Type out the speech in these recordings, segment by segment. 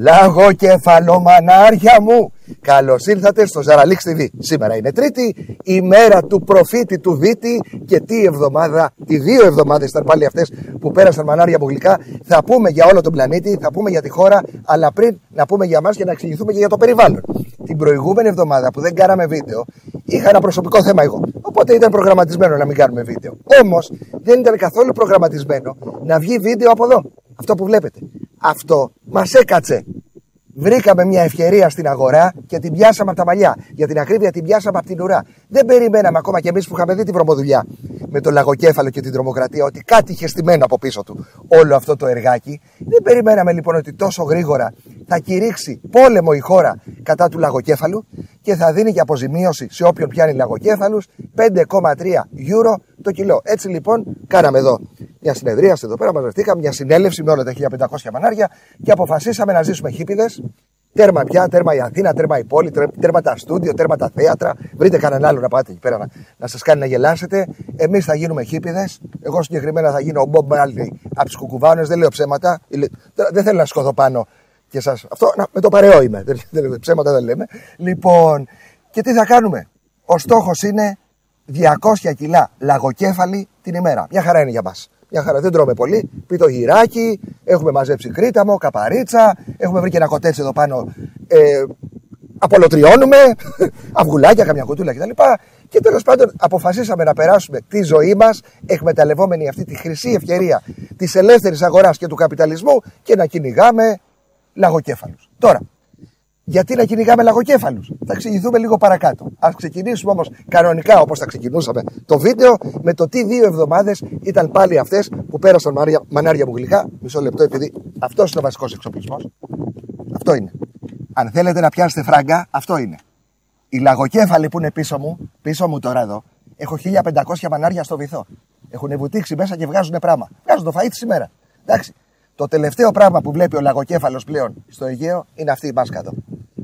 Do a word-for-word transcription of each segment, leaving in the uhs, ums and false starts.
Λαγοκεφαλομανάρια μου, καλώς ήρθατε στο Ζαραλίξ τι βι. Σήμερα είναι Τρίτη, η μέρα του προφήτη του Βίτη. Και τι εβδομάδα, οι δύο εβδομάδες ήταν πάλι αυτές που πέρασαν, μανάρια μου γλυκά. Θα πούμε για όλο τον πλανήτη, θα πούμε για τη χώρα, αλλά πριν να πούμε για μας και να εξηγηθούμε και για το περιβάλλον. Την προηγούμενη εβδομάδα που δεν κάναμε βίντεο, είχα ένα προσωπικό θέμα εγώ. Οπότε ήταν προγραμματισμένο να μην κάνουμε βίντεο. Όμως δεν ήταν καθόλου προγραμματισμένο να βγει βίντεο από εδώ. Αυτό που βλέπετε. Αυτό μας έκατσε. Βρήκαμε μια ευκαιρία στην αγορά και την πιάσαμε από τα μαλλιά. Για την ακρίβεια, την πιάσαμε από την ουρά. Δεν περιμέναμε ακόμα κι εμείς που είχαμε δει τη βρωμοδουλειά με το λαγοκέφαλο και την τρομοκρατία ότι κάτι είχε στημένο από πίσω του όλο αυτό το εργάκι. Δεν περιμέναμε λοιπόν ότι τόσο γρήγορα θα κηρύξει πόλεμο η χώρα κατά του λαγοκέφαλου και θα δίνει και αποζημίωση σε όποιον πιάνει λαγοκέφαλους πέντε κόμμα τρία ευρώ το κιλό. Έτσι λοιπόν κάναμε εδώ μια συνεδρίαση εδώ πέρα, μαζευτήκαμε μια συνέλευση με όλα τα χίλια πεντακόσια μανάρια και αποφασίσαμε να ζήσουμε χίπηδες. Τέρμα πια, τέρμα η Αθήνα, τέρμα η πόλη, τέρμα τα στούντιο, τέρμα τα θέατρα. Βρείτε κανέναν άλλο να πάτε εκεί πέρα να, να σας κάνει να γελάσετε. Εμείς θα γίνουμε χίπηδες. Εγώ συγκεκριμένα θα γίνω ο Μπομπ Μάρλι από τις κουκουβάνες. Δεν λέω ψέματα. Δεν θέλω να σκοθώ πάνω και σας. Αυτό να, με το παρεό είμαι. Δεν, δεν, ψέματα δεν λέμε. Λοιπόν, και τι θα κάνουμε. Ο στόχος είναι διακόσια κιλά λαγοκέφαλοι την ημέρα. Μια χαρά είναι για μας. Μια χαρά, δεν τρώμε πολύ. Πίτο γυράκι, έχουμε μαζέψει κρίταμο, καπαρίτσα, έχουμε βρει και ένα κοτέτσι εδώ πάνω. Ε, απολωτριώνουμε, αυγουλάκια, καμιά κουτούλα κτλ. Και τέλος πάντων αποφασίσαμε να περάσουμε τη ζωή μας εκμεταλλευόμενοι αυτή τη χρυσή ευκαιρία της ελεύθερης αγοράς και του καπιταλισμού και να κυνηγάμε λαγοκέφαλους. Τώρα, γιατί να κυνηγάμε λαγοκέφαλους, θα εξηγηθούμε λίγο παρακάτω. Ας ξεκινήσουμε όμως κανονικά όπως θα ξεκινούσαμε το βίντεο με το τι δύο εβδομάδες ήταν πάλι αυτές που πέρασαν μανάρια, μανάρια μου γλυκά. Μισό λεπτό, επειδή αυτός είναι ο βασικός εξοπλισμός. Αυτό είναι. Αν θέλετε να πιάσετε φράγκα, αυτό είναι. Οι λαγοκέφαλοι που είναι πίσω μου, πίσω μου τώρα εδώ, έχω χίλια πεντακόσια μανάρια στο βυθό. Έχουν βουτήξει μέσα και βγάζουν πράγμα. Βγάζουν το φαΐ της ημέρα. Εντάξει. Το τελευταίο πράγμα που βλέπει ο λαγοκέφαλος πλέον στο Αιγαίο είναι αυτή η μάσκα εδώ.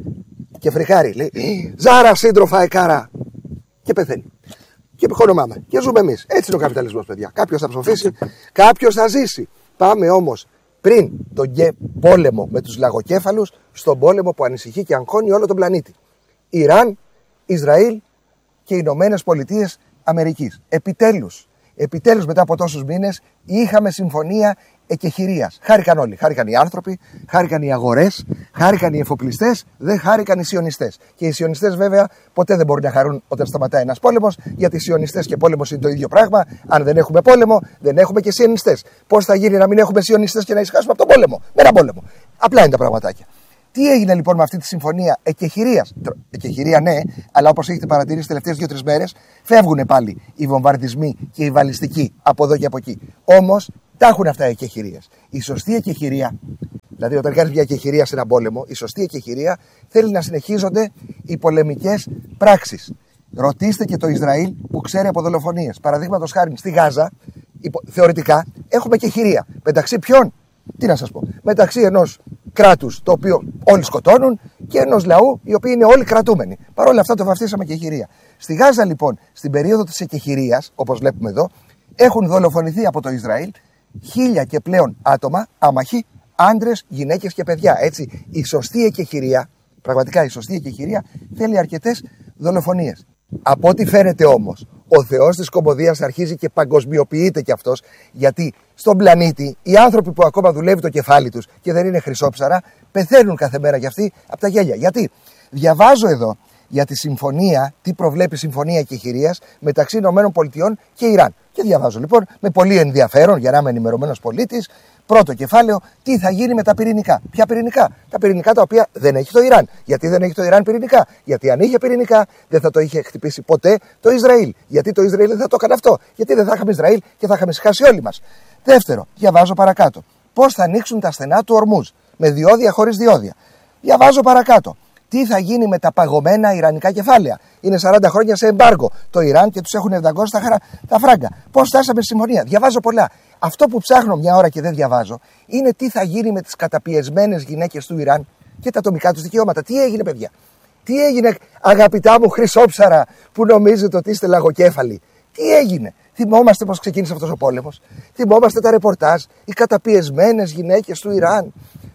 Και φρικάρει, λέει, Ζάρα σύντροφα εκάρα. Και πεθαίνει. Και χονομάμε. Και ζούμε εμείς. Έτσι είναι ο καπιταλισμός, παιδιά. Κάποιος θα ψοφήσει, κάποιος θα ζήσει. Πάμε όμως πριν τον πόλεμο με τους λαγοκέφαλους, στον πόλεμο που ανησυχεί και αγχώνει όλο τον πλανήτη. Ιράν, Ισραήλ και οι Ηνωμένες Πολιτείες Αμερικής. Επιτέλους, επιτέλους μετά από τόσους μήνες είχαμε συμφωνία εκεχηρίας. Χάρηκαν όλοι. Χάρηκαν οι άνθρωποι, χάρηκαν οι αγορές, χάρηκαν οι εφοπλιστές, δεν χάρηκαν οι σιωνιστές. Και οι σιωνιστές βέβαια ποτέ δεν μπορούν να χαρούν όταν σταματάει ένας πόλεμος, γιατί οι σιωνιστές και πόλεμος είναι το ίδιο πράγμα. Αν δεν έχουμε πόλεμο, δεν έχουμε και σιωνιστές. Πώς θα γίνει να μην έχουμε σιωνιστές και να ησυχάσουμε από τον πόλεμο? Με έναν πόλεμο. Απλά είναι τα πραγματάκια. Τι έγινε λοιπόν με αυτή τη συμφωνία εκεχηρίας? Εκεχηρία ναι, αλλά όπως έχετε παρατηρήσει τις τελευταίες δύο τρεις μέρες φεύγουν πάλι οι βομβαρδισμοί και οι βαλιστικοί από εδώ και από εκεί. Όμως τα έχουν αυτά οι εκεχηρίες. Η σωστή εκεχηρία, δηλαδή όταν κάνεις μια εκεχηρία σε έναν πόλεμο, η σωστή εκεχηρία θέλει να συνεχίζονται οι πολεμικές πράξεις. Ρωτήστε και το Ισραήλ που ξέρει από δολοφονίες. Παραδείγματος χάρη στη Γάζα, θεωρητικά έχουμε εκεχηρία. Μεταξύ ποιον? Τι να σας πω. Μεταξύ ενός κράτους το οποίο όλοι σκοτώνουν και ενός λαού οι οποίοι είναι όλοι κρατούμενοι. Παρ' όλα αυτά το βαφτίσαμε εκεχηρία. Στη Γάζα λοιπόν, στην περίοδο της εκεχηρίας, όπως βλέπουμε εδώ, έχουν δολοφονηθεί από το Ισραήλ χίλια και πλέον άτομα, άμαχοι, άντρες, γυναίκες και παιδιά. Έτσι, η σωστή εκεχηρία, πραγματικά η σωστή εκεχηρία θέλει αρκετές δολοφονίες. Από ό,τι φαίνεται όμως, ο Θεός της Κομμωδίας αρχίζει και παγκοσμιοποιείται κι αυτός, γιατί στον πλανήτη οι άνθρωποι που ακόμα δουλεύει το κεφάλι τους και δεν είναι χρυσόψαρα, πεθαίνουν κάθε μέρα κι αυτοί από τα γέλια. Γιατί? Διαβάζω εδώ για τη συμφωνία, τι προβλέπει η συμφωνία εκεχηρίας μεταξύ Ηνωμένων Πολιτειών και Ιράν. Και διαβάζω λοιπόν με πολύ ενδιαφέρον για να είμαι ενημερωμένος πολίτης. Πρώτο κεφάλαιο, τι θα γίνει με τα πυρηνικά. Ποια πυρηνικά? Τα πυρηνικά τα οποία δεν έχει το Ιράν. Γιατί δεν έχει το Ιράν πυρηνικά? Γιατί αν είχε πυρηνικά δεν θα το είχε χτυπήσει ποτέ το Ισραήλ. Γιατί το Ισραήλ δεν θα το έκανε αυτό? Γιατί δεν θα είχαμε Ισραήλ και θα είχαμε συχάσει όλοι μας. Δεύτερο, διαβάζω παρακάτω. Πώς θα ανοίξουν τα στενά του Ορμούζ, με διόδια χωρίς διόδια. Διαβάζω παρακάτω. Τι θα γίνει με τα παγωμένα ιρανικά κεφάλαια? Είναι σαράντα χρόνια σε εμπάργκο το Ιράν και τους έχουν δαγκώσει τα, χαρα... τα φράγκα. Πώς φτάσαμε στη συμφωνία? Διαβάζω πολλά. Αυτό που ψάχνω μια ώρα και δεν διαβάζω είναι τι θα γίνει με τις καταπιεσμένες γυναίκες του Ιράν και τα ατομικά τους δικαιώματα. Τι έγινε, παιδιά? Τι έγινε, αγαπητά μου χρυσόψαρα που νομίζετε ότι είστε λαγοκέφαλοι? Τι έγινε? Θυμόμαστε πώς ξεκίνησε αυτός ο πόλεμος. Θυμόμαστε τα ρεπορτάζ, οι καταπιεσμένες γυναίκες του Ιράν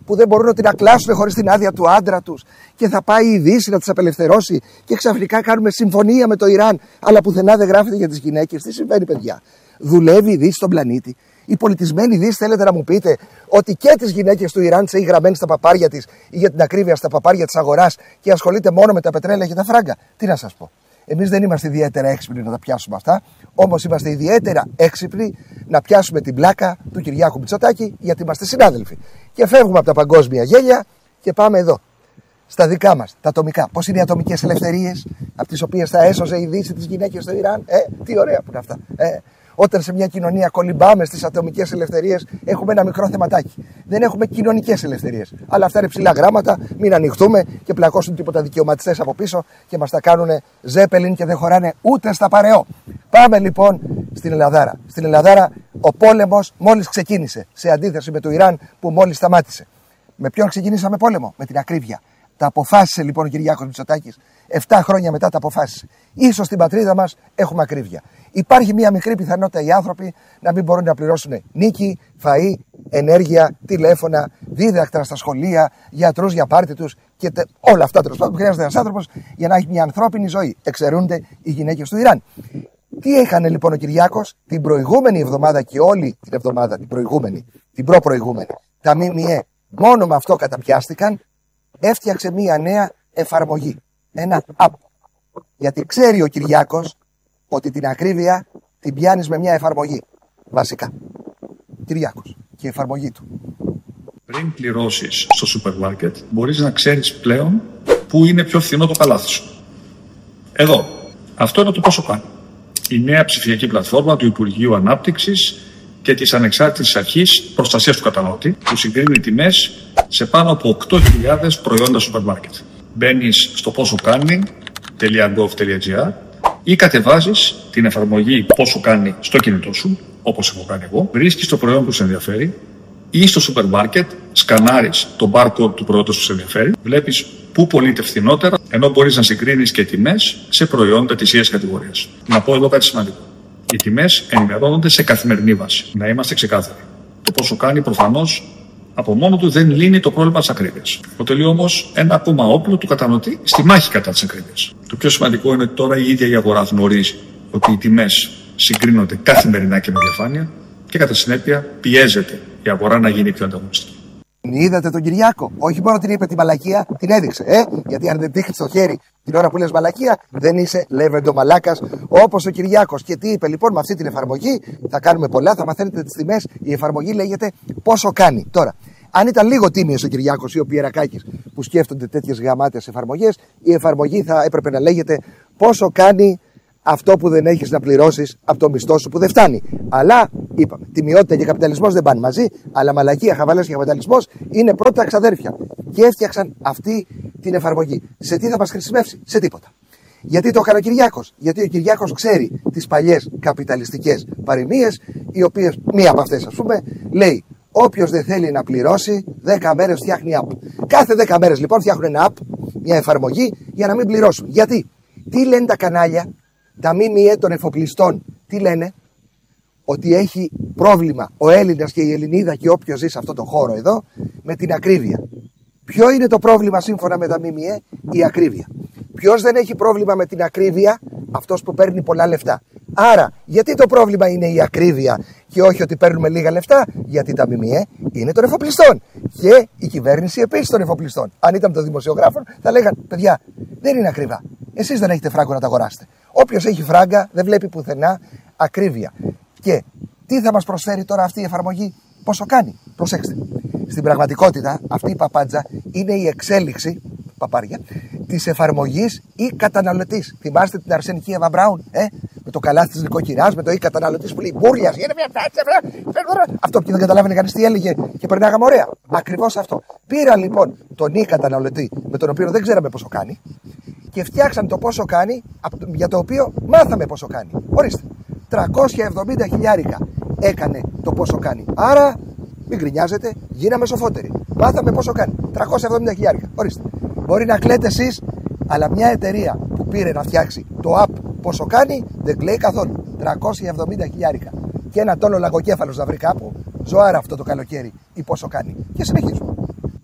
που δεν μπορούν να την ακλάσουν χωρίς την άδεια του άντρα τους και θα πάει η Δύση να τις απελευθερώσει και ξαφνικά κάνουμε συμφωνία με το Ιράν, αλλά πουθενά δεν γράφεται για τις γυναίκες. Τι συμβαίνει, παιδιά? Δουλεύει η Δύση στον πλανήτη? Η πολιτισμένη Δύση, θέλετε να μου πείτε ότι και τις γυναίκες του Ιράν τις έχει γραμμένες στα παπάρια της ή για την ακρίβεια στα παπάρια της αγοράς και ασχολείται μόνο με τα πετρέλαια και τα φράγκα? Τι να σας πω. Εμείς δεν είμαστε ιδιαίτερα έξυπνοι να τα πιάσουμε αυτά, όμως είμαστε ιδιαίτερα έξυπνοι να πιάσουμε την πλάκα του Κυριάκου Μητσοτάκη, γιατί είμαστε συνάδελφοι. Και φεύγουμε από τα παγκόσμια γέλια και πάμε εδώ, στα δικά μας, τα ατομικά. Πώς είναι οι ατομικές ελευθερίες, από τις οποίες θα έσωζε η Δύση τις γυναίκες στο Ιράν? Ε, τι ωραία που είναι αυτά. Ε, Όταν σε μια κοινωνία κολυμπάμε στις ατομικές ελευθερίες, έχουμε ένα μικρό θεματάκι. Δεν έχουμε κοινωνικές ελευθερίες. Αλλά αυτά είναι ψηλά γράμματα, μην ανοιχτούμε και πλακώσουν τίποτα δικαιωματιστές από πίσω και μας τα κάνουν ζέπελιν και δεν χωράνε ούτε στα παρεό. Πάμε λοιπόν στην Ελλαδάρα. Στην Ελλαδάρα ο πόλεμος μόλις ξεκίνησε, σε αντίθεση με το Ιράν που μόλις σταμάτησε. Με ποιον ξεκινήσαμε πόλεμο? Με την ακρίβεια. Τα αποφάσισε λοιπόν ο Κυριάκος Μητσοτάκης. Εφτά χρόνια μετά τα αποφάσισε. Ίσως στην πατρίδα μας έχουμε ακρίβεια. Υπάρχει μια μικρή πιθανότητα οι άνθρωποι να μην μπορούν να πληρώσουν νίκη, φαΐ, ενέργεια, τηλέφωνα, δίδακτρα στα σχολεία, γιατρούς για πάρτι τους και τε... όλα αυτά τέλος πάντων που χρειάζεται ένας άνθρωπος για να έχει μια ανθρώπινη ζωή. Εξαιρούνται οι γυναίκες του Ιράν. Τι έκανε λοιπόν ο Κυριάκος την προηγούμενη εβδομάδα και όλη την εβδομάδα, την προηγούμενη, την προπροηγούμενη? Τα ΜΜΕ μόνο με αυτό καταπιάστηκαν. Έφτιαξε μια νέα εφαρμογή. Ένα app. Γιατί ξέρει ο Κυριάκος ότι την ακρίβεια την πιάνεις με μια εφαρμογή. Βασικά. Κυριάκος και η εφαρμογή του. Πριν πληρώσεις στο σούπερ μάρκετ, μπορείς να ξέρεις πλέον πού είναι πιο φθηνό το καλάθι σου. Εδώ. Αυτό είναι το πόσο κάνει. Η νέα ψηφιακή πλατφόρμα του Υπουργείου Ανάπτυξης και της Ανεξάρτητης Αρχής Προστασίας του Καταναλωτή, που συγκρίνει τιμές σε πάνω από οκτώ χιλιάδες προϊόντα σούπερ μάρκετ. Μπαίνεις στο πόσο κάνει τελεία γκοβ τελεία τζι άρ ή κατεβάζεις την εφαρμογή πόσο κάνει στο κινητό σου, όπως έχω κάνει εγώ, βρίσκεις το προϊόν που σε ενδιαφέρει ή στο σούπερ μάρκετ, σκανάρεις το barcode του προϊόντος που σε ενδιαφέρει, βλέπεις πού πωλείται φθηνότερα, ενώ μπορείς να συγκρίνεις και τιμές σε προϊόντα της ίδιας κατηγορίας. Να πω εδώ κάτι σημαντικό. Οι τιμές ενημερώνονται σε καθημερινή βάση. Να είμαστε ξεκάθαροι. Το πόσο κάνει προφανώς από μόνο του δεν λύνει το πρόβλημα της ακρίβειας. Αποτελεί όμως ένα ακόμα όπλο του καταναλωτή στη μάχη κατά της ακρίβειας. Το πιο σημαντικό είναι ότι τώρα η ίδια η αγορά γνωρίζει ότι οι τιμές συγκρίνονται καθημερινά και με διαφάνεια και κατά συνέπεια πιέζεται η αγορά να γίνει πιο ανταγωνιστική. Είδατε τον Κυριάκο? Όχι μόνο την είπε τη μαλακία, την έδειξε. Ε? Γιατί αν δεν δείχνει στο χέρι την ώρα που λες μαλακία, δεν είσαι λέβεντο μαλάκας όπως ο Κυριάκος. Και τι είπε λοιπόν? Με αυτή την εφαρμογή θα κάνουμε πολλά, θα μαθαίνετε τις τιμές. Η εφαρμογή λέγεται πόσο κάνει. Τώρα, αν ήταν λίγο τίμιος ο Κυριάκος ή ο Πιερακάκης που σκέφτονται τέτοιες γαμάτες εφαρμογές, η εφαρμογή θα έπρεπε να λέγεται πόσο κάνει αυτό που δεν έχεις να πληρώσεις από το μισθό σου που δεν φτάνει. Αλλά είπαμε, τιμιότητα και καπιταλισμός δεν πάνε μαζί, αλλά μαλακία, χαβαλές και καπιταλισμός είναι πρώτα ξαδέρφια. Και έφτιαξαν αυτή την εφαρμογή. Σε τι θα μας χρησιμεύσει? Σε τίποτα. Γιατί το έκανε ο Κυριάκος? Γιατί ο Κυριάκος ξέρει τις παλιές καπιταλιστικές παροιμίες, οι οποίες, μία από αυτές ας πούμε, λέει: όποιος δεν θέλει να πληρώσει, δέκα μέρες φτιάχνει app. Κάθε δέκα μέρες λοιπόν φτιάχνουν ένα app, μια εφαρμογή, για να μην πληρώσουν. Γιατί? Τι λένε τα κανάλια? Τα ΜΜΕ των εφοπλιστών τι λένε? Ότι έχει πρόβλημα ο Έλληνας και η Ελληνίδα και όποιος ζει σε αυτόν τον χώρο εδώ με την ακρίβεια. Ποιο είναι το πρόβλημα σύμφωνα με τα ΜΜΕ? Η ακρίβεια. Ποιος δεν έχει πρόβλημα με την ακρίβεια? Αυτός που παίρνει πολλά λεφτά. Άρα, γιατί το πρόβλημα είναι η ακρίβεια και όχι ότι παίρνουμε λίγα λεφτά? Γιατί τα ΜΜΕ είναι των εφοπλιστών. Και η κυβέρνηση επίσης των εφοπλιστών. Αν ήταν των δημοσιογράφων, θα λέγαν: παιδιά, δεν είναι ακριβά. Εσείς δεν έχετε φράγκο να τα αγοράσετε. Όποιος έχει φράγκα δεν βλέπει πουθενά ακρίβεια. Και τι θα μας προσφέρει τώρα αυτή η εφαρμογή? Πόσο κάνει? Προσέξτε. Στην πραγματικότητα, αυτή η παπάντζα είναι η εξέλιξη, παπάρια, της εφαρμογής ή καταναλωτής. Θυμάστε την Αρσενική Εύα Μπράουν, ε? Με το καλάθι της νοικοκυράς, με το ή καταναλωτής που λέει μπούρλιας. Αυτό που δεν καταλάβαινε κανείς τι έλεγε και περνάγαμε ωραία. Ακριβώς αυτό. Πήρα λοιπόν τον ή καταναλωτή, με τον οποίο δεν ξέραμε πόσο κάνει, και φτιάξαν το πόσο κάνει, για το οποίο μάθαμε πόσο κάνει. Ορίστε. τριακόσια εβδομήντα χιλιάρικα έκανε το πόσο κάνει. Άρα, μην γκρινιάζετε, γίναμε σοφότεροι. Μάθαμε πόσο κάνει. τριακόσια εβδομήντα χιλιάρικα. Ορίστε. Μπορεί να κλαίτε εσείς, αλλά μια εταιρεία που πήρε να φτιάξει το app πόσο κάνει, δεν κλαίει καθόλου. τριακόσια εβδομήντα χιλιάρικα. Και ένα τόνο λαγοκέφαλος να βρει κάπου, ζωάρα αυτό το καλοκαίρι ή πόσο κάνει. Και συνεχίζουμε.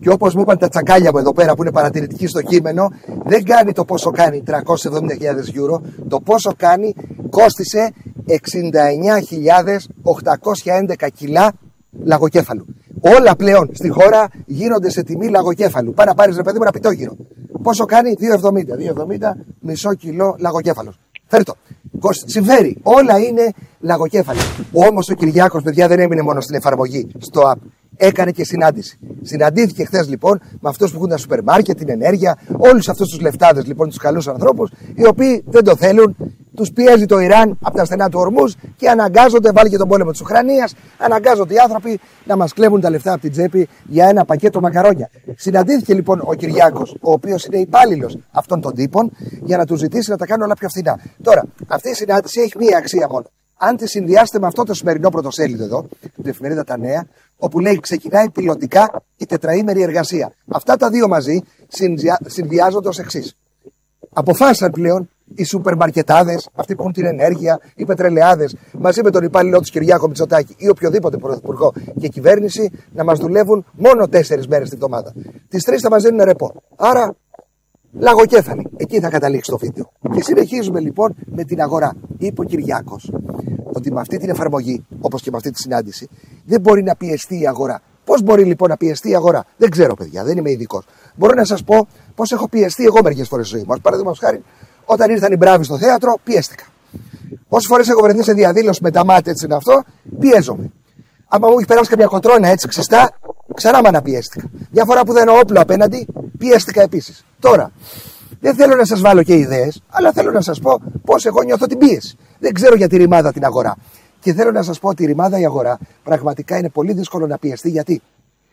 Και όπως μου είπαν τα τσακάλια μου εδώ πέρα που είναι παρατηρητικοί στο κείμενο, δεν κάνει το πόσο κάνει τριακόσιες εβδομήντα χιλιάδες ευρώ, το πόσο κάνει κόστισε εξήντα εννιά χιλιάδες οκτακόσια έντεκα κιλά λαγοκέφαλου. Όλα πλέον στη χώρα γίνονται σε τιμή λαγοκέφαλου. Πάει να πάρεις ρε παιδί μου ένα πιτόγυρο. Πόσο κάνει? δύο εβδομήντα. δύο εβδομήντα μισό κιλό λαγοκέφαλος. Φέρει το. Συμφέρει. Όλα είναι λαγοκέφαλοι. Όμως ο Κυριάκος, παιδιά, δεν έμεινε μόνο στην εφαρμογή, στο app. Έκανε και συνάντηση. Συναντήθηκε χθες λοιπόν με αυτούς που έχουν τα σούπερ μάρκετ, την ενέργεια, όλους αυτούς τους λεφτάδες λοιπόν, τους καλούς ανθρώπους, οι οποίοι δεν το θέλουν. Τους πιέζει το Ιράν από τα στενά του Ορμούζ και αναγκάζονται, βάλει και τον πόλεμο της Ουκρανίας, αναγκάζονται οι άνθρωποι να μας κλέβουν τα λεφτά από την τσέπη για ένα πακέτο μακαρόνια. Συναντήθηκε λοιπόν ο Κυριάκος, ο οποίος είναι υπάλληλος αυτών των τύπων, για να τους ζητήσει να τα κάνουν όλα πιο φθηνά. Τώρα, αυτή η συνάντηση έχει μία αξία μόνο. Αν τη συνδυάσετε με αυτό το σημερινό πρωτοσέλιδο εδώ, την εφημερίδα Τα Νέα, όπου λέει ξεκινάει πιλωτικά η τετραήμερη εργασία. Αυτά τα δύο μαζί συνδυάζονται ως εξής. Αποφάσισαν πλέον οι σούπερ μαρκετάδες, αυτοί που έχουν την ενέργεια, οι πετρελαιάδες, μαζί με τον υπάλληλό του Κυριάκο Μητσοτάκη ή οποιοδήποτε πρωθυπουργό και κυβέρνηση, να μας δουλεύουν μόνο τέσσερις μέρες τη βδομάδα. Τις τρεις θα μας δίνουν ρεπό. Άρα, λαγοκέφαλοι. Εκεί θα καταλήξει το βίντεο. Και συνεχίζουμε λοιπόν με την αγορά. Είπε ο Κυριάκος ότι με αυτή την εφαρμογή, όπως και με αυτή τη συνάντηση, δεν μπορεί να πιεστεί η αγορά. Πώς μπορεί λοιπόν να πιεστεί η αγορά? Δεν ξέρω, παιδιά, δεν είμαι ειδικός. Μπορώ να σας πω πώς έχω πιεστεί εγώ μερικές φορές στη ζωή μου. Παραδείγματος χάρη, όταν ήρθαν οι μπράβοι στο θέατρο, πιέστηκα. Όσες φορές έχω βρεθεί σε διαδήλωση με τα μάτια, έτσι είναι αυτό, πιέζομαι. Άμα μου έχει περάσει καμιά κοτρώνα έτσι ξεστά, ξανά με αναπιέστηκα. Μια φορά που δεν έχω όπλο απέναντι, πιέστηκα επίσης. Τώρα, δεν θέλω να σας βάλω και ιδέες, αλλά θέλω να σας πω πώς εγώ νιώθω την πίεση. Δεν ξέρω για τη ρημάδα την αγορά. Και θέλω να σας πω ότι η ρημάδα η αγορά πραγματικά είναι πολύ δύσκολο να πιεστεί. Γιατί?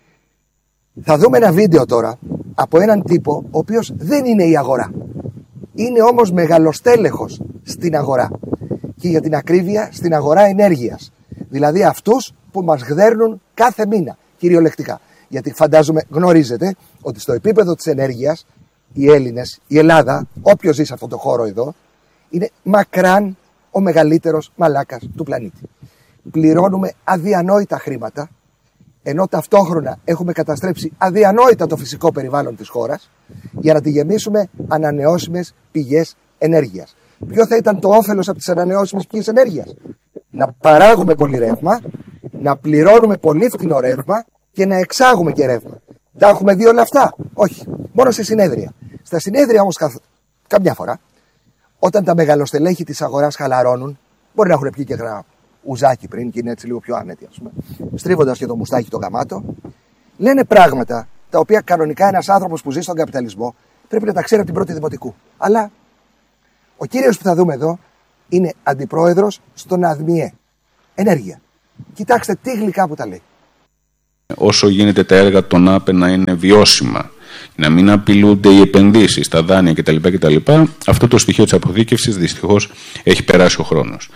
Θα δούμε ένα βίντεο τώρα από έναν τύπο ο οποίος δεν είναι η αγορά. Είναι όμως μεγαλοστέλεχος στην αγορά. Και για την ακρίβεια στην αγορά ενέργειας. Δηλαδή αυτούς που μας γδέρνουν κάθε μήνα, κυριολεκτικά. Γιατί φαντάζομαι γνωρίζετε ότι στο επίπεδο της ενέργειας οι Έλληνες, η Ελλάδα, όποιος ζει σε αυτό το χώρο εδώ, είναι μακράν ο μεγαλύτερος μαλάκας του πλανήτη. Πληρώνουμε αδιανόητα χρήματα, ενώ ταυτόχρονα έχουμε καταστρέψει αδιανόητα το φυσικό περιβάλλον της χώρας για να τη γεμίσουμε ανανεώσιμες πηγές ενέργειας. Ποιο θα ήταν το όφελος από τις ανανεώσιμες πηγές ενέργειας? Να παράγουμε πολύ ρεύμα, να πληρώνουμε πολύ φθηνό ρεύμα και να εξάγουμε και ρεύμα. Τα έχουμε δει όλα αυτά? Όχι. Μόνο σε συνέδρια. Στα συνέδρια όμως καθ... καμιά φορά, όταν τα μεγαλοστελέχη της αγοράς χαλαρώνουν, μπορεί να έχουν πιει και ένα ουζάκι πριν και είναι έτσι λίγο πιο άνετοι, ας πούμε, στρίβοντας και το μουστάκι το γαμάτο, λένε πράγματα τα οποία κανονικά ένας άνθρωπος που ζει στον καπιταλισμό πρέπει να τα ξέρει από την πρώτη δημοτικού. Αλλά ο κύριος που θα δούμε εδώ είναι αντιπρόεδρος στον ΑΔΜΙΕ. Ενέργεια. Κοιτάξτε τι γλυκά που τα λέει. Όσο γίνεται τα έργα των ΑΠΕ να είναι βιώσιμα, να μην απειλούνται οι επενδύσεις, τα δάνεια κτλ. κτλ. Αυτό το στοιχείο της αποθήκευσης δυστυχώς έχει περάσει ο χρόνος.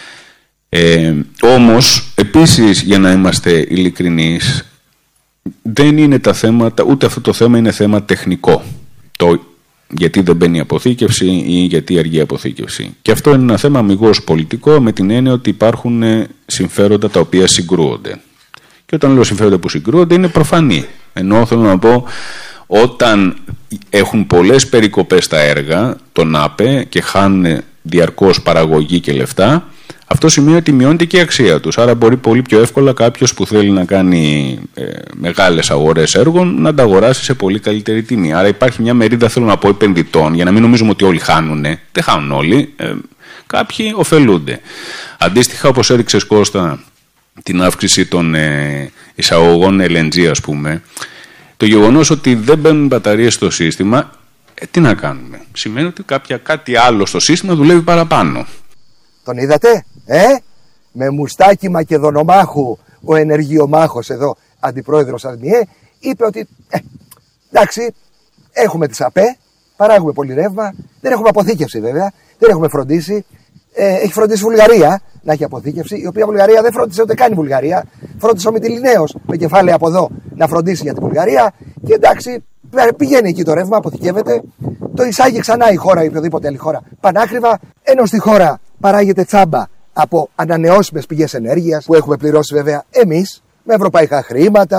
Ε, όμως, επίσης, για να είμαστε ειλικρινείς, δεν είναι τα θέματα, ούτε αυτό το θέμα είναι θέμα τεχνικό. Το γιατί δεν μπαίνει η αποθήκευση ή γιατί αργεί η αποθήκευση. Και αυτό είναι ένα θέμα αμιγώς πολιτικό, με την έννοια ότι υπάρχουν συμφέροντα τα οποία συγκρούονται. Και όταν λέω συμφέροντα που συγκρούονται είναι προφανή. Ενώ θέλω να πω, όταν έχουν πολλές περικοπές στα έργα, τον ΑΠΕ, και χάνουν διαρκώς παραγωγή και λεφτά, αυτό σημαίνει ότι μειώνεται και η αξία τους. Άρα μπορεί πολύ πιο εύκολα κάποιος που θέλει να κάνει ε, μεγάλες αγορές έργων να τα αγοράσει σε πολύ καλύτερη τιμή. Άρα υπάρχει μια μερίδα, θέλω να πω, επενδυτών, για να μην νομίζουμε ότι όλοι χάνουν. Δεν χάνουν όλοι. Ε, κάποιοι ωφελούνται. Αντίστοιχα, όπως έδειξες, Κώστα, την αύξηση των ε, εισαγωγών ελ εν τζι, ας πούμε, το γεγονός ότι δεν μπαίνουν μπαταρίες στο σύστημα, ε, τι να κάνουμε? Σημαίνει ότι κάποια, κάτι άλλο στο σύστημα δουλεύει παραπάνω. Τον είδατε, ε? Με μουστάκι μακεδονομάχου, ο ενεργειομάχος εδώ, αντιπρόεδρος ΑΔΜΙΕ, είπε ότι, ε, εντάξει, έχουμε τις ΑΠΕ, παράγουμε πολύ ρεύμα, δεν έχουμε αποθήκευση βέβαια, δεν έχουμε φροντίσει. Ε, έχει φροντίσει η Βουλγαρία να έχει αποθήκευση, η οποία Βουλγαρία δεν φρόντισε ούτε καν η Βουλγαρία. Φρόντισε ο Μυτιληναίος με κεφάλαια από εδώ να φροντίσει για τη Βουλγαρία. Και εντάξει, πηγαίνει εκεί το ρεύμα, αποθηκεύεται, το εισάγει ξανά η χώρα ή οποιοδήποτε άλλη χώρα πανάκριβα, ενώ στη χώρα παράγεται τσάμπα από ανανεώσιμες πηγές ενέργειας που έχουμε πληρώσει βέβαια εμείς με ευρωπαϊκά χρήματα,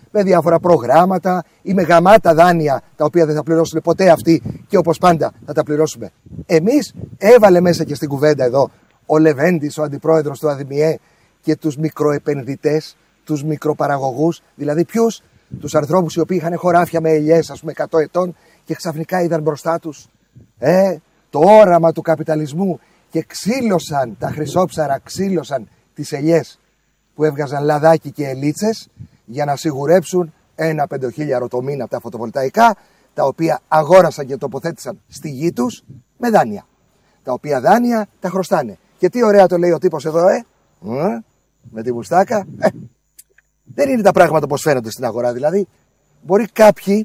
με διάφορα προγράμματα ή με γαμάτα δάνεια τα οποία δεν θα πληρώσουν ποτέ αυτοί και όπως πάντα θα τα πληρώσουμε εμείς. Έβαλε μέσα και στην κουβέντα εδώ ο Λεβέντης, ο αντιπρόεδρος του ΑΔΜΙΕ, και τους μικροεπενδυτές, τους μικροπαραγωγούς, δηλαδή ποιους? Τους ανθρώπους οι οποίοι είχαν χωράφια με ελιές, ας πούμε, εκατό ετών και ξαφνικά είδαν μπροστά τους ε, το όραμα του καπιταλισμού και ξύλωσαν τα χρυσόψαρα, ξύλωσαν τις ελιές που έβγαζαν λαδάκι και ελίτσες για να σιγουρέψουν ένα πεντοχίλιαρο το μήνα από τα φωτοβολταϊκά, τα οποία αγόρασαν και τοποθέτησαν στη γη τους με δάνεια. Τα οποία δάνεια τα χρωστάνε. Και τι ωραία το λέει ο τύπος εδώ, ε, ε με τη μουστάκα. Ε, δεν είναι τα πράγματα όπως φαίνονται στην αγορά. Δηλαδή, μπορεί κάποιοι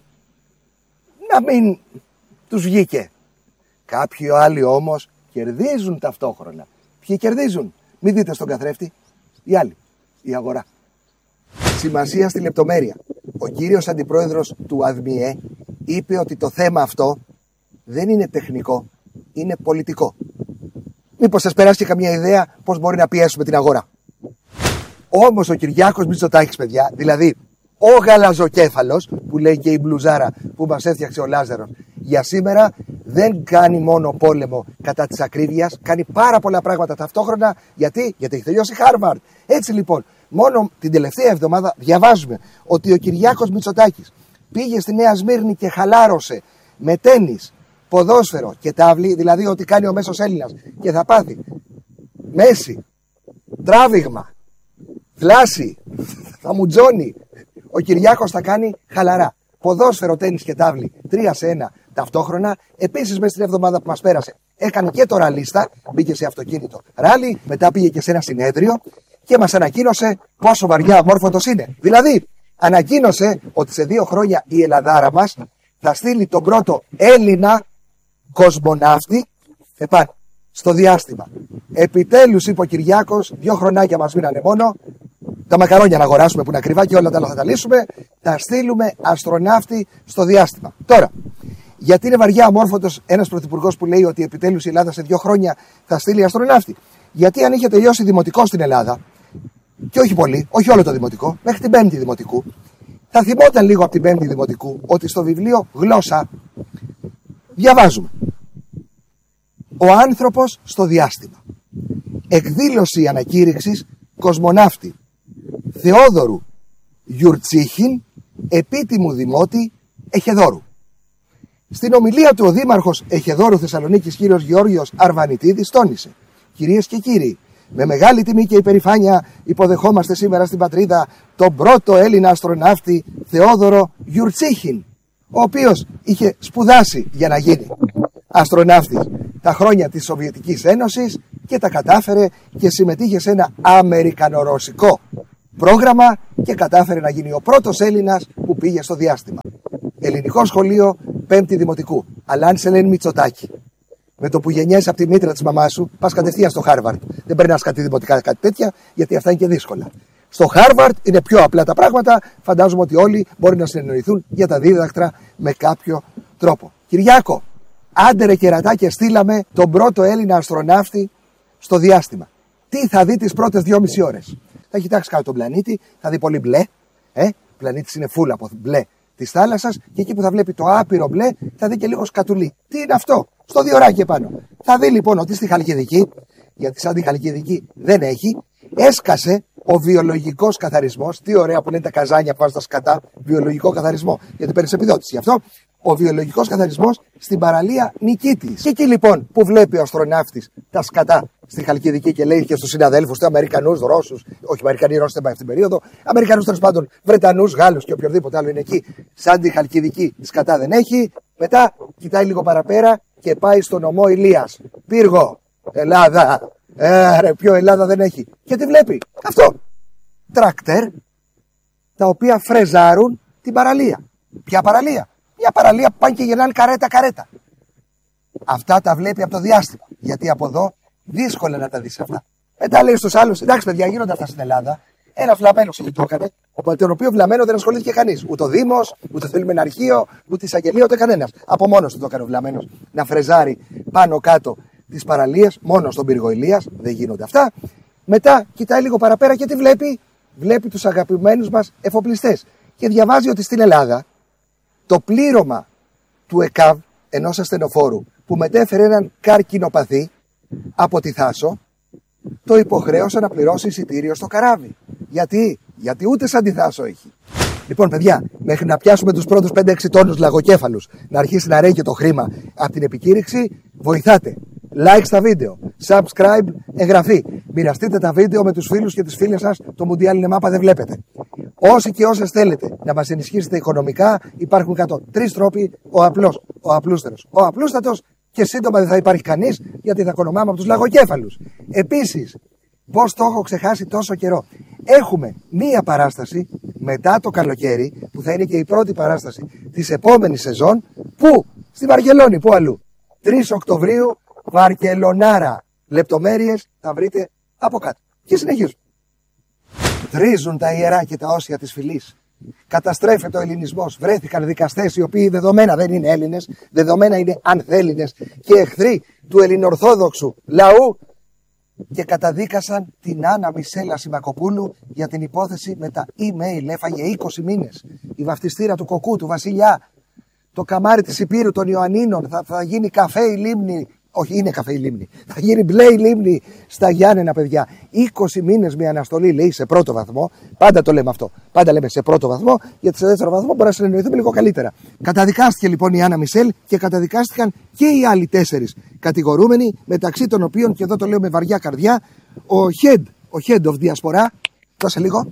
να μην τους βγήκε. Κάποιοι άλλοι όμως κερδίζουν ταυτόχρονα. Ποιοι κερδίζουν? Μην δείτε στον καθρέφτη. Οι άλλοι. Η αγορά. Σημασία στη λεπτομέρεια. Ο κύριος αντιπρόεδρος του ΑΔΜΙΕ είπε ότι το θέμα αυτό δεν είναι τεχνικό, είναι πολιτικό. Μήπως σας περάσει και καμία ιδέα πώς μπορεί να πιέσουμε την αγορά? Όμως ο Κυριάκος Μητσοτάκης, παιδιά, δηλαδή ο γαλαζοκέφαλος που λέει και η μπλουζάρα που μας έφτιαξε ο Λάζαρος για σήμερα, δεν κάνει μόνο πόλεμο κατά της ακρίβειας, κάνει πάρα πολλά πράγματα ταυτόχρονα. Γιατί? Γιατί έχει τελειώσει Χάρβαρντ. Έτσι λοιπόν, μόνο την τελευταία εβδομάδα διαβάζουμε ότι ο Κυριάκος Μητσοτάκης πήγε στη Νέα Σμύρνη και χαλάρωσε με τένις, ποδόσφαιρο και τάβλη, δηλαδή ό,τι κάνει ο μέσος Έλληνας, και θα πάθει μέση, τράβηγμα, θλάση, θα μουτζώνει. Ο Κυριάκος θα κάνει χαλαρά. Ποδόσφαιρο, τένις και τάβλη, τρία σε ένα ταυτόχρονα. Επίσης, μέσα στην εβδομάδα που μας πέρασε, έκανε και το ραλίστα, μπήκε σε αυτοκίνητο ράλι, μετά πήγε και σε ένα συνέδριο και μας ανακοίνωσε πόσο βαριά αμόρφωτος είναι. Δηλαδή, ανακοίνωσε ότι σε δύο χρόνια η Ελλαδάρα μας θα στείλει τον πρώτο Έλληνα κοσμοναύτη επάνω στο διάστημα. Επιτέλους, είπε ο Κυριάκος, δύο χρονάκια μας μείνανε μόνο. Τα μακαρόνια να αγοράσουμε που είναι ακριβά και όλα τα άλλα θα τα λύσουμε. Θα στείλουμε αστροναύτη στο διάστημα. Τώρα, γιατί είναι βαριά αμόρφωτος ένας πρωθυπουργός που λέει ότι επιτέλους η Ελλάδα σε δύο χρόνια θα στείλει αστροναύτη? Γιατί αν είχε τελειώσει δημοτικό στην Ελλάδα, και όχι πολύ, όχι όλο το δημοτικό, μέχρι την πέμπτη δημοτικού, θα θυμόταν λίγο από την πέμπτη δημοτικού ότι στο βιβλίο Γλώσσα διαβάζουμε «Ο άνθρωπος στο διάστημα. Εκδήλωση ανακήρυξης κοσμοναύτη Θεόδωρου Γιουρτσίχιν, επίτιμου δημότη Εχεδόρου». Στην ομιλία του ο δήμαρχος Εχεδόρου Θεσσαλονίκης κ. Γεώργιος Αρβανιτίδης τόνισε: «Κυρίες και κύριοι, με μεγάλη τιμή και υπερηφάνεια υποδεχόμαστε σήμερα στην πατρίδα τον πρώτο Έλληνα αστροναύτη Θεόδωρο Γιουρτσίχιν, ο οποίος είχε σπουδάσει για να γίνει αστροναύτης τα χρόνια της Σοβιετικής Ένωσης και τα κατάφερε και συμμετείχε σε ένα αμερικανορωσικό πρόγραμμα και κατάφερε να γίνει ο πρώτος Έλληνας που πήγε στο διάστημα. Ελληνικό σχολείο πέμπτη δημοτικού. Αλλά αν σε λένε Μητσοτάκη, με το που γεννιέσαι από τη μήτρα της μαμάς σου, πας κατευθείαν στο Χάρβαρντ. Δεν περνάς κάτι δημοτικά, κάτι τέτοια, γιατί αυτά είναι και δύσκολα. Στο Χάρβαρντ είναι πιο απλά τα πράγματα. Φαντάζομαι ότι όλοι μπορεί να συνεννοηθούν για τα δίδακτρα με κάποιο τρόπο. Κυριάκο, άντε ρε κερατάκια, στείλαμε τον πρώτο Έλληνα αστροναύτη στο διάστημα. Τι θα δει τις πρώτες δυόμιση ώρες? Θα κοιτάξει κάτω τον πλανήτη, θα δει πολύ μπλε. Ε, ο πλανήτης είναι φούλα από μπλε της θάλασσας και εκεί που θα βλέπει το άπειρο μπλε θα δει και λίγο σκατουλί. Τι είναι αυτό? Στο διοράκι επάνω. Θα δει λοιπόν ότι στη Χαλκιδική, γιατί σαν τη Χαλκιδική δεν έχει, έσκασε ο βιολογικός καθαρισμός. Τι ωραία που λένε τα καζάνια που βάζουν τα σκατά, βιολογικό καθαρισμό, γιατί παίρνει επιδότηση γι' αυτό. Ο βιολογικός καθαρισμός στην παραλία Νικήτης. Και εκεί λοιπόν που βλέπει ο αστροναύτης τα σκατά στη Χαλκιδική και λέει και στους συναδέλφους του, Αμερικανούς, Ρώσους, όχι Αμερικανοί, Ρώσοι δεν πάει αυτή την περίοδο, Αμερικανούς τέλος πάντων, Βρετανούς, Γάλλους και οποιοδήποτε άλλο είναι εκεί, σαν τη Χαλκιδική σκατά δεν έχει. Μετά κοιτάει λίγο παραπέρα και πάει στο νομό Ηλίας. Πύργο, Ελλάδα. Ε, ρε, πιο Ελλάδα δεν έχει. Και τι βλέπει? Αυτό. Τράκτερ, τα οποία φρεζάρουν την παραλία. Ποια παραλία? Μια παραλία που πάνε και γεννάνε καρέτα-καρέτα. Αυτά τα βλέπει από το διάστημα. Γιατί από εδώ δύσκολα να τα δεις αυτά. Μετά λέει στους άλλους: εντάξει, παιδιά, γίνονται αυτά στην Ελλάδα. Ένα βλαμμένο εκεί το έκανε. Από τον οποίο βλαμμένο δεν ασχολήθηκε κανείς. Ούτε ο Δήμος, ούτε θέλουμε ένα αρχείο, ούτε εισαγγελία, ούτε κανένας. Από μόνος του το έκανε ο βλαμμένος να φρεζάρει πάνω κάτω τις παραλίες, μόνο στον πύργο Ηλίας. Δεν γίνονται αυτά. Μετά κοιτάει λίγο παραπέρα και τι βλέπει? Βλέπει τους αγαπημένους μας εφοπλιστές. και διαβάζει ότι στην Ελλάδα το πλήρωμα του ΕΚΑΒ, ενός ασθενοφόρου που μετέφερε έναν καρκινοπαθή από τη Θάσο, το υποχρέωσε να πληρώσει εισιτήριο στο καράβι. Γιατί, Γιατί ούτε σαν τη Θάσο έχει. Λοιπόν, παιδιά, μέχρι να πιάσουμε τους πρώτους πέντε έξι τόνους λαγοκέφαλους, να αρχίσει να ρέει το χρήμα από την επικήρυξη, βοηθάτε. Like στα βίντεο, subscribe, εγγραφή. Μοιραστείτε τα βίντεο με τους φίλους και τις φίλες σας. Το Μουντιάλ είναι μάπα, δεν βλέπετε. Όσοι και όσες θέλετε να μας ενισχύσετε οικονομικά, υπάρχουν κάτω τρεις τρόποι: ο απλός, ο απλούστερος, ο απλούστατος, και σύντομα δεν θα υπάρχει κανείς, γιατί θα κονομάμε από τους λαγοκέφαλους. Επίσης, πώς το έχω ξεχάσει τόσο καιρό, έχουμε μία παράσταση μετά το καλοκαίρι, που θα είναι και η πρώτη παράσταση της επόμενης σεζόν. Πού? Στη Βαρκελόνη, πού αλλού? τρεις Οκτωβρίου, Βαρκελονάρα. Λεπτομέρειες θα βρείτε από κάτω. Και συνεχίζουμε. Τρίζουν τα ιερά και τα όσια της φυλής. Καταστρέφεται ο ελληνισμός. Βρέθηκαν δικαστές οι οποίοι δεδομένα δεν είναι Έλληνες, δεδομένα είναι ανθέλληνες και εχθροί του ελληνορθόδοξου λαού, και καταδίκασαν την Άννα Μισέλα Σιμακοπούλου για την υπόθεση με τα email. Έφαγε είκοσι μήνες. Η βαφτιστήρα του κοκκού, του βασιλιά, το καμάρι της Υπήρου των Ιωαννίνων. Θα, θα γίνει καφέ η λίμνη. Όχι, είναι καφέ η λίμνη. Θα γίνει μπλε η λίμνη στα Γιάννενα, παιδιά. είκοσι μήνες με αναστολή, λέει, σε πρώτο βαθμό. Πάντα το λέμε αυτό. Πάντα λέμε σε πρώτο βαθμό, γιατί σε δεύτερο βαθμό μπορεί να συνεννοηθούμε λίγο καλύτερα. Καταδικάστηκε λοιπόν η Άννα Μισελ και καταδικάστηκαν και οι άλλοι τέσσερις κατηγορούμενοι, μεταξύ των οποίων, και εδώ το λέω με βαριά καρδιά, ο Head, ο Head of Diaspora. Δώσε λίγο.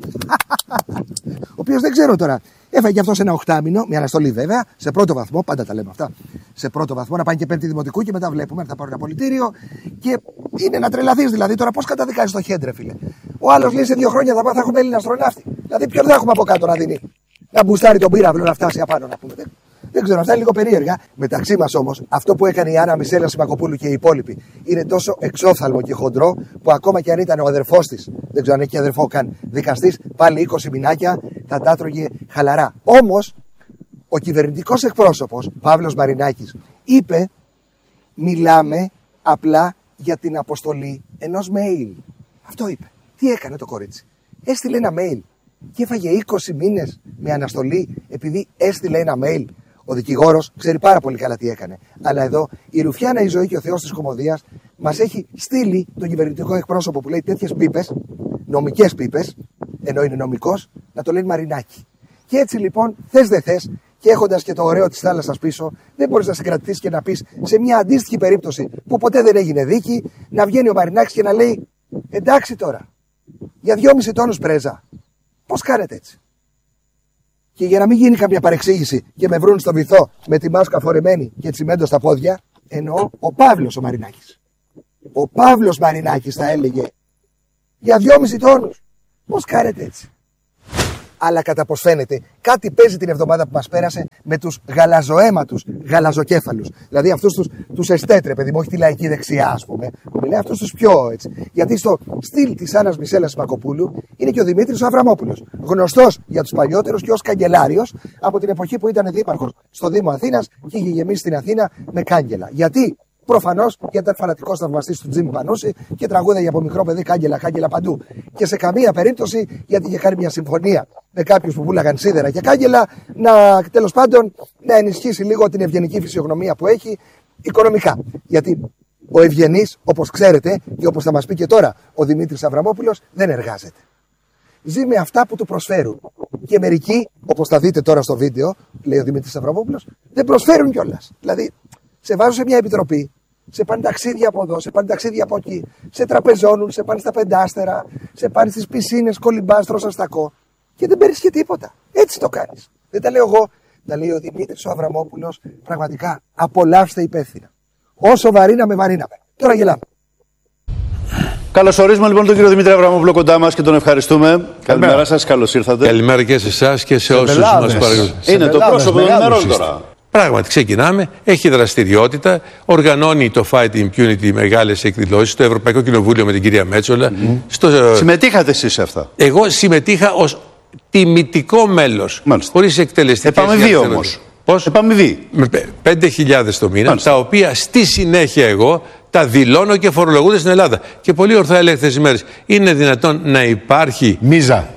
Ο οποίος δεν ξέρω τώρα. Έφαγε αυτός ένα οχτάμινο, μια αναστολή βέβαια, σε πρώτο βαθμό. Πάντα τα λέμε αυτά. Σε πρώτο βαθμό, να πάνε και πέμπτη δημοτικού και μετά βλέπουμε, θα πάρουν ένα πολιτήριο. Και είναι να τρελαθείς δηλαδή. Τώρα πώς καταδικάζεις το Head, ρε φίλε? Ο άλλος λέει σε δύο χρόνια θα, θα έχουμε Έλληνα αστροναύτη. Δηλαδή, ποιον θα έχουμε από κάτω να δίνει? Να μπουστάρει τον πύραυλο να φτάσει απάνω, να πούμε. Δεν ξέρω, αυτά είναι λίγο περίεργα. Μεταξύ μας όμως, αυτό που έκανε η Άννα Μισέλα Σιμακοπούλου και οι υπόλοιποι είναι τόσο εξόφθαλμο και χοντρό, που ακόμα και αν ήταν ο αδερφός της, δεν ξέρω αν έχει αδερφό καν, δικαστής, πάλι είκοσι μηνάκια θα τα έτρωγε χαλαρά. Όμως, ο κυβερνητικός εκπρόσωπος, Παύλος Μαρινάκης, είπε: μιλάμε απλά για την αποστολή ενός mail. Αυτό είπε. Τι έκανε το κορίτσι? Έστειλε ένα mail και έφαγε είκοσι μήνες με αναστολή επειδή έστειλε ένα mail. Ο δικηγόρος ξέρει πάρα πολύ καλά τι έκανε. Αλλά εδώ η Ρουφιάνα η Ζωή και ο Θεός της Κωμωδίας μας έχει στείλει τον κυβερνητικό εκπρόσωπο που λέει τέτοιες πίπες, νομικές πίπες, ενώ είναι νομικός, να το λέει Μαρινάκη. Και έτσι λοιπόν, θες δεν θες, και έχοντας και το ωραίο της θάλασσας πίσω, δεν μπορείς να συγκρατηθείς και να πεις σε μια αντίστοιχη περίπτωση που ποτέ δεν έγινε δίκη, να βγαίνει ο Μαρινάκης και να λέει: εντάξει τώρα, για δυόμισι τόνους πρέζα, πώς κάνετε έτσι? Και για να μην γίνει κάποια παρεξήγηση και με βρουν στο βυθό με τη μάσκα φορεμένη και τσιμέντο στα πόδια, εννοώ ο Παύλος ο Μαρινάκης. Ο Παύλος Μαρινάκης θα έλεγε: για δυόμισι τόνους, πώς κάνετε έτσι? Αλλά κατά πως φαίνεται, κάτι παίζει την εβδομάδα που μας πέρασε με τους γαλαζοαίματους γαλαζοκέφαλους. Δηλαδή αυτούς τους, τους εστέτρε, παιδί μου, όχι τη λαϊκή δεξιά, ας πούμε. Που μιλάει αυτούς τους πιο έτσι. Γιατί στο στυλ της Άννας Μισέλας Σιμακοπούλου είναι και ο Δημήτρης ο Αβραμόπουλος. Γνωστός για τους παλιότερους και ως καγκελάριος από την εποχή που ήταν δήμαρχος στο Δήμο Αθήνας και είχε γεμίσει την Αθήνα με κάγκελα. Γιατί? Προφανώς γιατί ήταν φανατικός θαυμαστής του Τζίμι Πανούση και τραγούδαγε από μικρό παιδί κάγκελα, κάγκελα παντού. Και σε καμία περίπτωση, γιατί είχε κάνει μια συμφωνία με κάποιους που πουλάγαν σίδερα και κάγκελα, να τέλος πάντων να ενισχύσει λίγο την ευγενική φυσιογνωμία που έχει οικονομικά. Γιατί ο ευγενής, όπως ξέρετε και όπως θα μας πει και τώρα ο Δημήτρης Αβραμόπουλος, δεν εργάζεται. Ζει με αυτά που του προσφέρουν. Και μερικοί, όπως θα δείτε τώρα στο βίντεο, λέει ο Δημήτρης Αβραμόπουλος, δεν προσφέρουν κιόλας. Δηλαδή, σε βάζουν σε μια επιτροπή, σε πάνε ταξίδια από εδώ, σε πάνε ταξίδια από εκεί, σε τραπεζώνουν, σε πάνε στα πεντάστερα, σε πάνε στις πισίνες, κολυμπάς, τρως αστακό και δεν παίρνεις και τίποτα. Έτσι το κάνεις. Δεν τα λέω εγώ, τα λέει ο Δημήτρης ο Αβραμόπουλος. Πραγματικά απολαύστε υπεύθυνα. Όσο βαρύναμε, βαρύναμε. Τώρα γελάμε. Καλωσορίζουμε λοιπόν τον κύριο Δημήτρη Αβραμόπουλο κοντά μας και τον ευχαριστούμε. Καλημέρα σας, καλώς ήρθατε. Καλημέρα και σε εσάς και σε, σε όσους μας παρακολουθούν. Είναι το πρόσωπο των ημερών τώρα. Πράγματι, ξεκινάμε. Έχει δραστηριότητα. Οργανώνει το Fight Impunity μεγάλες εκδηλώσεις στο Ευρωπαϊκό Κοινοβούλιο με την κυρία Μέτσολα. Mm-hmm. Στο... Συμμετείχατε εσείς σε αυτά? Εγώ συμμετείχα ως τιμητικό μέλος. Χωρίς εκτελεστικές. Επαμοιβή όμως. Πώς? Επαμοιβή. Με πέντε χιλιάδες το μήνα. Μάλιστα. Τα οποία στη συνέχεια εγώ τα δηλώνω και φορολογούνται στην Ελλάδα. Και πολύ ορθά έλεγε αυτές τις μέρες. Είναι δυνατόν να υπάρχει. Μίζα.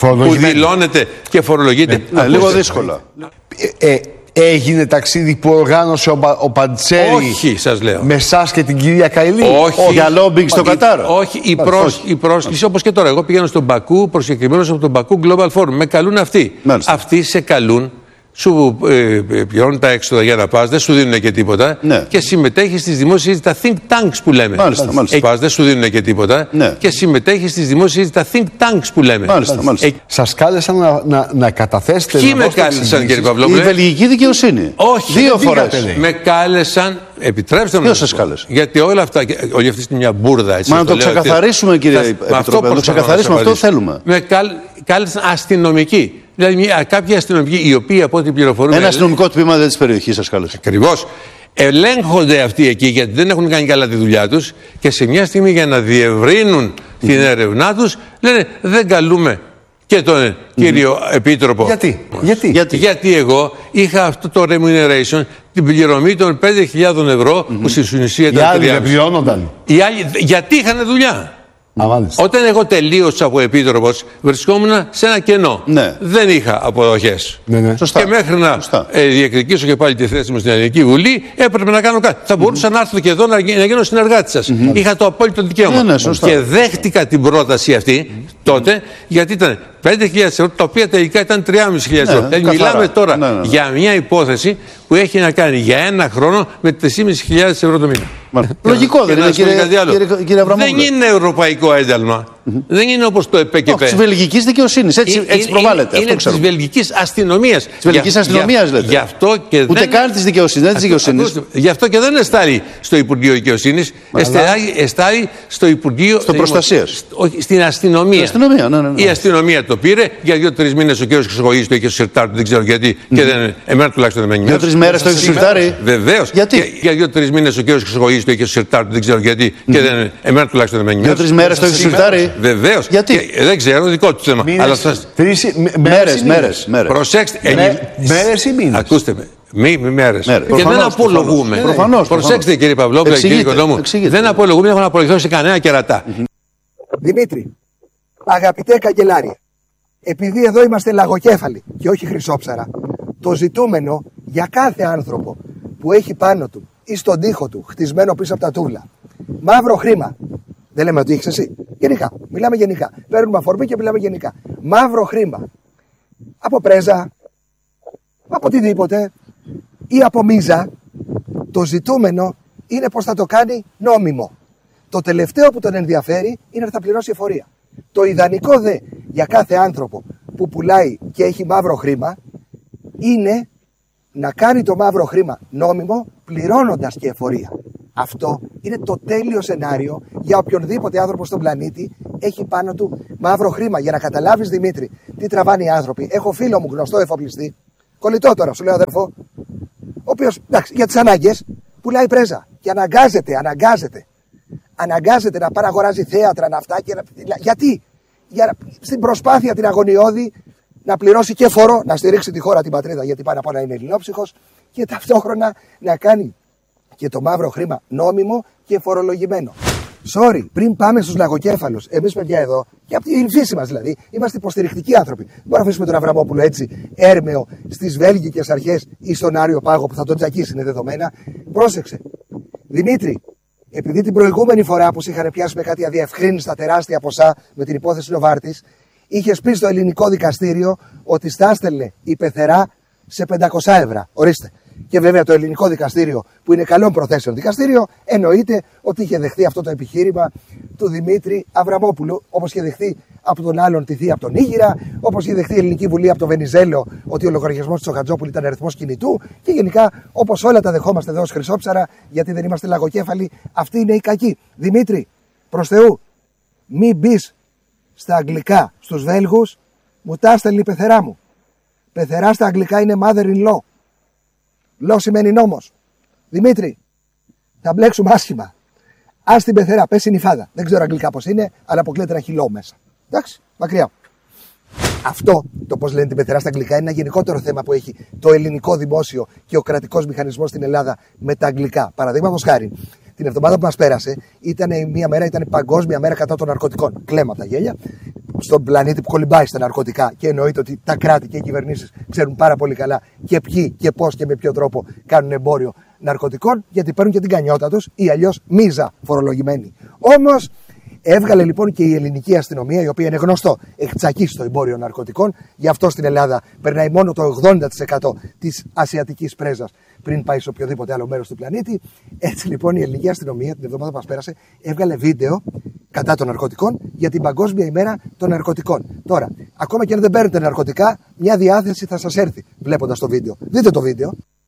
που δηλώνεται και φορολογείται. Ναι, λίγο δύσκολα. Ε, ε, έγινε ταξίδι που οργάνωσε ο, ο Παντσέρη. Όχι, σας λέω. Με εσάς και την κυρία Καηλή. Όχι. Για λόμπινγκ στο Κατάρ. Όχι, η, προς, η πρόσκληση όπως και τώρα. Εγώ πηγαίνω στον Μπακού, προσκεκριμένος από τον Μπακού Global Forum. Με καλούν αυτοί. Μάλιστα. Αυτοί σε καλούν. Σου ε, πληρώνουν τα έξοδα για να πας, δεν σου δίνουν και τίποτα. Ναι. Και συμμετέχει στις δημόσιες τα think tanks που λέμε. Μάλιστα, μάλιστα. Πας, δεν σου δίνουν και τίποτα. Ναι. Και συμμετέχει στις δημόσιες τα think tanks που λέμε. Μάλιστα, μάλιστα. Ε, Σας κάλεσαν να, να, να καταθέσετε. Ποιοι να με δώσετε κάλεσαν, εξηγήσεις. κύριε Παυλόπουλε? Η βελγική δικαιοσύνη. Όχι. Δύο δεν φορές. πήγατε, λέει. Με κάλεσαν, επιτρέψτε μου. Ποιος να σας σας πω. κάλεσε? Γιατί όλα αυτά, και όλη αυτή είναι μια μπουρδα. Έτσι, Μα να το το λέω, ξεκαθαρίσουμε, ότι- κύριε Θα- Επιτροπέ, με αυτό να το προσπαθώ ξεκαθαρίσουμε, σας αυτό απαντήσω. θέλουμε. Με κάλ, κάλεσαν αστυνομικοί. Δηλαδή μια, κάποιοι αστυνομικοί, οι οποίοι από ό,τι πληροφορούμε. Ένα αστυνομικό τμήμα της περιοχής σας κάλεσε. Ακριβώς. Ελέγχονται αυτοί εκεί γιατί δεν έχουν κάνει καλά τη δουλειά τους και σε μια στιγμή για να διευρύνουν την έρευνά τους λένε δεν καλούμε και τον κύριο Επίτροπο. Γιατί, γιατί. Γιατί. Γιατί εγώ είχα αυτό το remuneration, την πληρωμή των πέντε χιλιάδες ευρώ που στην ουσία Οι ήταν άλλοι δεν τρία. πληρώνονταν. Οι άλλοι, γιατί είχαν δουλειά. Α, μάλιστα. Όταν εγώ τελείωσα από επίτροπος, βρισκόμουν σε ένα κενό. Ναι. Δεν είχα αποδοχές. Ναι, ναι. Σωστά. Και μέχρι να Σωστά. ε, διεκδικήσω και πάλι τη θέση μου στην Ελληνική Βουλή, έπρεπε να κάνω κάτι. Θα μπορούσα να έρθω και εδώ να, γι- να γίνω συνεργάτη σας. Είχα το απόλυτο δικαίωμα. Ναι, ναι, σωστά. Και δέχτηκα την πρόταση αυτή τότε, γιατί ήταν πέντε χιλιάδες ευρώ, τα οποία τελικά ήταν τρεις χιλιάδες Ναι, ευρώ. Δηλαδή, καθαρά. μιλάμε τώρα Ναι, ναι, ναι. για μια υπόθεση που έχει να κάνει για ένα χρόνο με τρεις χιλιάδες πεντακόσια ευρώ το μήνα. Μα, λογικό Και δεν να είναι, σου πω κύριε, κάτι άλλο. κύριε, κύριε Αβραμόπουλε. Δεν είναι ευρωπαϊκό ένταλμα. Δεν είναι όπως το ΕΠΕΚΕΠΕ. Τη βελγική δικαιοσύνη. Έτσι, έτσι προβάλλεται. Είναι Αυτό τη ξέρω. βελγική αστυνομία. Τη βελγικής αστυνομίας, λέτε. Γι' αυτό και Ούτε δεν... καν της δικαιοσύνης, δεν της δικαιοσύνης. Ακούστε, γι' αυτό και δεν εστάλει στο Υπουργείο Δικαιοσύνης, εστάλει στο Υπουργείο. Στο προστασίας. Όχι, στην αστυνομία. Στην αστυνομία, ναι, ναι, ναι. Η αστυνομία το πήρε για δύο-τρει μήνες ο κ. Χρυσοκοίδης το είχε στο σιρτάρι του, δεν ξέρω γιατί. Και δεν, εμένα τουλάχιστον δεν με ενημέρωσε. Δύο-τρεις μέρες το είχε στο σιρτάρι. Βεβαίως. Γιατί? Και, για δύο-τρει μήνες ο κ. Χρυσοκοίδης το είχε στο σιρτάρι του, δεν ξέρω γιατί. Και δεν, εμένα τουλάχιστον δεν με ενημέρωσε. Δύο-τρεις μέρες το είχε στο σιρτάρι. Βεβαίως. Γιατί? Και, δεν ξέρω, δικό του θέμα. Αλλά σας... Τρεις, μ- Μέρες, μέρες, μέρες. Προσέξτε. Μέ- ενη- μέρες ή μήνες? Ακούστε με. Μη, μη μέρες. Μέρες. Και δεν Προφανώς, απολογούμε. προφανώς. Προφανώς, Προσέξτε προφανώς. κύριε Παυλόπουλε, κύριε Εξηγείτε, Οικονόμου. εξηγείτε. Δεν απολογούμε, δεν έχω να απολογηθώ σε κανένα κερατά. Δημήτρη, αγαπητέ καγκελάρια, επειδή εδώ είμαστε λαγοκέφαλοι και όχι χρυσόψαρα, το ζητούμενο για κάθε άνθρωπο που έχει πάνω του ή στον τοίχο του χτισμένο πίσω από τα τούβλα μαύρο χρήμα, δεν λέμε ότι έχεις εσύ, γενικά, μιλάμε γενικά, παίρνουμε αφορμή και μιλάμε γενικά, μαύρο χρήμα από πρέζα, από οτιδήποτε ή από μίζα, το ζητούμενο είναι πως θα το κάνει νόμιμο. Το τελευταίο που τον ενδιαφέρει είναι ότι θα πληρώσει εφορία. Το ιδανικό δε για κάθε άνθρωπο που πουλάει και έχει μαύρο χρήμα είναι να κάνει το μαύρο χρήμα νόμιμο πληρώνοντας και εφορία. Αυτό είναι το τέλειο σενάριο για οποιονδήποτε άνθρωπο στον πλανήτη έχει πάνω του μαύρο χρήμα. Για να καταλάβεις, Δημήτρη, τι τραβάνε οι άνθρωποι. Έχω φίλο μου γνωστό εφοπλιστή, κολλητό τώρα, σου λέω αδερφό, ο οποίος για τις ανάγκες πουλάει πρέζα και αναγκάζεται, αναγκάζεται. Αναγκάζεται να πάει να αγοράζει θέατρα, να αυτά και να... Γιατί? Για στην προσπάθεια την αγωνιώδη να πληρώσει και φόρο, να στηρίξει τη χώρα, την πατρίδα, γιατί πάνω απ' όλα είναι ελληνόψυχος, και ταυτόχρονα να κάνει και το μαύρο χρήμα νόμιμο και φορολογημένο. Sorry, πριν πάμε στους λαγοκέφαλους, εμείς παιδιά εδώ, και από την φύση μας δηλαδή, είμαστε υποστηρικτικοί άνθρωποι. Μπορούμε να αφήσουμε τον Αβραμόπουλο έτσι, έρμεο, στις βέλγικες αρχές ή στον Άριο Πάγο που θα τον τζακίσει, είναι δεδομένα. Πρόσεξε. Δημήτρη, επειδή την προηγούμενη φορά που σε είχαν πιάσει με κάτι αδιευκρίνηστα τεράστια ποσά με την υπόθεση Νοβάρτης, είχες πει στο ελληνικό δικαστήριο ότι στα έστελνε η πεθερά σε πεντακόσια ευρώ. Ορίστε. Και βέβαια το ελληνικό δικαστήριο, που είναι καλών προθέσεων δικαστήριο, εννοείται ότι είχε δεχθεί αυτό το επιχείρημα του Δημήτρη Αβραμόπουλου, όπως είχε δεχθεί από τον άλλον τη θεία από τον Ήγηρα, όπως είχε δεχθεί η Ελληνική Βουλή από τον Βενιζέλο ότι ο λογαριασμός του Τσοχατζόπουλου ήταν αριθμός κινητού, και γενικά όπως όλα τα δεχόμαστε εδώ ως χρυσόψαρα, γιατί δεν είμαστε λαγοκέφαλοι, αυτή είναι η κακή. Δημήτρη, προς Θεού, μην μπει στα αγγλικά στους Βέλγους, μου τα έστελνε η πεθερά μου. Πεθερά στα αγγλικά είναι mother-in-law. Λό σημαίνει νόμος. Δημήτρη, θα μπλέξουμε άσχημα. Ας την πεθερά, πες συνυφάδα. Δεν ξέρω αγγλικά πώς είναι, αλλά αποκλείεται να έχει λό μέσα. Εντάξει, μακριά. Αυτό, το πώς λένε την πεθερά στα αγγλικά, είναι ένα γενικότερο θέμα που έχει το ελληνικό δημόσιο και ο κρατικός μηχανισμός στην Ελλάδα με τα αγγλικά. Παραδείγματος χάρη, την εβδομάδα που μας πέρασε, ήταν μια μέρα, ήταν παγκόσμια μέρα κατά των ναρκωτικών. Κλέμα τα γέλια. στον πλανήτη που κολυμπάει στα ναρκωτικά και εννοείται ότι τα κράτη και οι κυβερνήσεις ξέρουν πάρα πολύ καλά και ποιοι και πώς και με ποιο τρόπο κάνουν εμπόριο ναρκωτικών, γιατί παίρνουν και την κανιότα τους ή αλλιώς μίζα φορολογημένοι. Όμως έβγαλε λοιπόν και η ελληνική αστυνομία, η οποία είναι γνωστό, έχει τσακίσει το εμπόριο ναρκωτικών, γι' αυτό στην Ελλάδα περνάει μόνο το ογδόντα τοις εκατό της ασιατικής πρέζας πριν πάει σε οποιοδήποτε άλλο μέρος του πλανήτη. Έτσι λοιπόν η ελληνική αστυνομία την εβδομάδα που μας πέρασε έβγαλε βίντεο κατά των ναρκωτικών για την Παγκόσμια ημέρα των ναρκωτικών. Τώρα, ακόμα και αν δεν παίρνετε ναρκωτικά, μια διάθεση θα σας έρθει βλέποντας το βίντεο. Δείτε το βίντεο.